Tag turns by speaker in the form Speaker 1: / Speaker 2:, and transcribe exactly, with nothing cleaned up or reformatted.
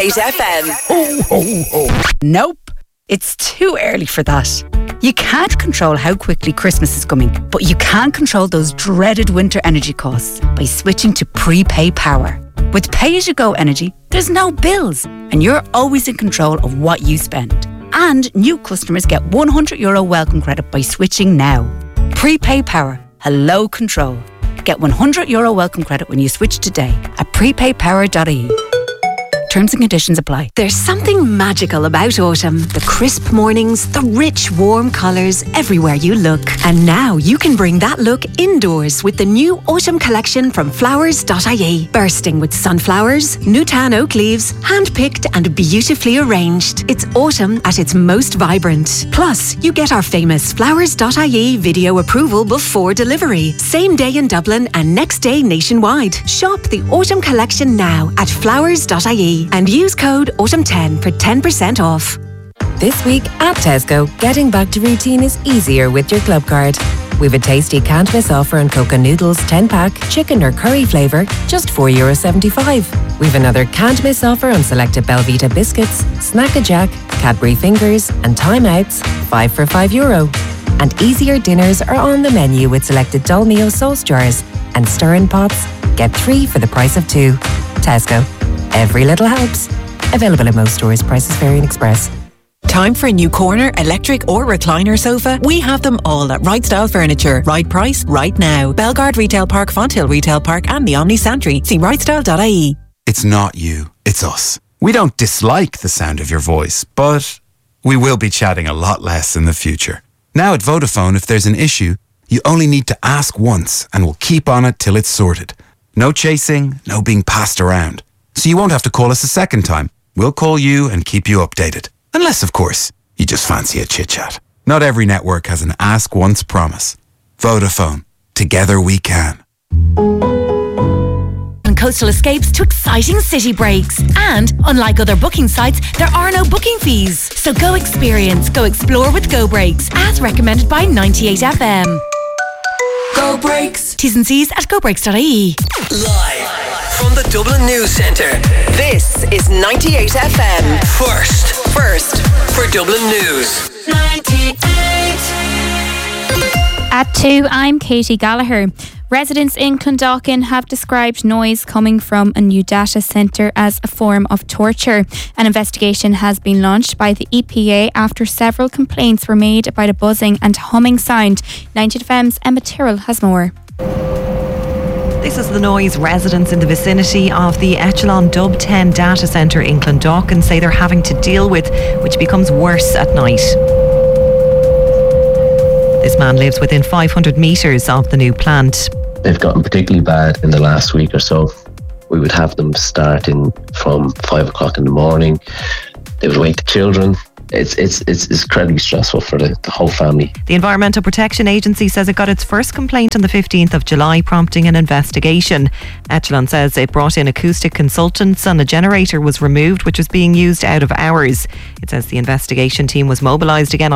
Speaker 1: ninety-eight F M.
Speaker 2: Ho, ho, ho. Nope, it's too early for that. You can't control how quickly Christmas is coming, but you can control those dreaded winter energy costs by switching to prepay power. With pay-as-you-go energy, there's no bills, and you're always in control of what you spend. And new customers get one hundred euro welcome credit by switching now. Prepay power. Hello control. Get one hundred euro welcome credit when you switch today at prepay power dot I E. Terms and conditions apply.
Speaker 3: There's something magical about autumn. The crisp mornings, the rich, warm colours everywhere you look. And now you can bring that look indoors with the new autumn collection from flowers dot I E. Bursting with sunflowers, Newtown oak leaves, hand-picked and beautifully arranged. It's autumn at its most vibrant. Plus, you get our famous flowers dot I E video approval before delivery. Same day in Dublin and next day nationwide. Shop the autumn collection now at flowers dot I E. And use code autumn ten for ten percent off.
Speaker 4: This week at Tesco, getting back to routine is easier with your Club Card. We've a tasty can't miss offer on Coca Noodles ten pack, chicken or curry flavour, just four euro seventy-five. We've another can't miss offer on selected Belvita biscuits, Snack-a-Jack, Cadbury Fingers and Time Outs, five for five euro. And easier dinners are on the menu with selected Dolmio sauce jars and stir-in pots. Get three for the price of two. Tesco. Every little helps. Available in most stores. Prices vary in Express.
Speaker 5: Time for a new corner, electric or recliner sofa? We have them all at Right Style Furniture. Right price, right now. Belgard Retail Park, Fonthill Retail Park and the Omni Santry. See right style dot I E.
Speaker 6: It's not you, it's us. We don't dislike the sound of your voice, but we will be chatting a lot less in the future. Now at Vodafone, if there's an issue, you only need to ask once and we'll keep on it till it's sorted. No chasing, no being passed around. So you won't have to call us a second time. We'll call you and keep you updated. Unless, of course, you just fancy a chit-chat. Not every network has an ask once promise. Vodafone. Together we can.
Speaker 7: And coastal escapes to exciting city breaks. And, unlike other booking sites, there are no booking fees. So go experience, go explore with Go Breaks, as recommended by ninety-eight F M.
Speaker 1: Go Breaks.
Speaker 7: T's and C's at go breaks dot I E.
Speaker 1: Live from the Dublin News Centre. This is ninety-eight F M. First. First for Dublin News. ninety-eight.
Speaker 8: At two, I'm Katie Gallagher. Residents in Clondalkin have described noise coming from a new data centre as a form of torture. An investigation has been launched by the E P A after several complaints were made about a buzzing and humming sound. ninety F M's Emma Tyrrell has more.
Speaker 9: This is the noise residents in the vicinity of the Echelon Dub ten data centre in Clondalkin say they're having to deal with, which becomes worse at night. This man lives within five hundred metres of the new plant.
Speaker 10: They've gotten particularly bad in the last week or so. We would have them starting from five o'clock in the morning. They would wake the children. It's it's it's incredibly stressful for the, the whole family.
Speaker 9: The Environmental Protection Agency says it got its first complaint on the fifteenth of July, prompting an investigation. Echelon says it brought in acoustic consultants and a generator was removed, which was being used out of hours. It says the investigation team was mobilised again on